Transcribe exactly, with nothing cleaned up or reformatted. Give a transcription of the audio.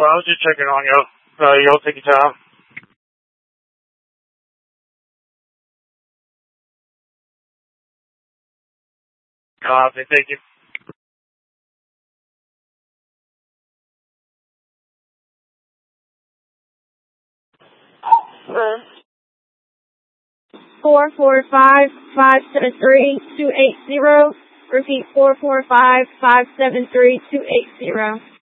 I was just checking on you. Uh, y'all take your time. Uh, thank you. Uh, four four five five seven three two eight zero. Repeat four four five five seven three two eight zero.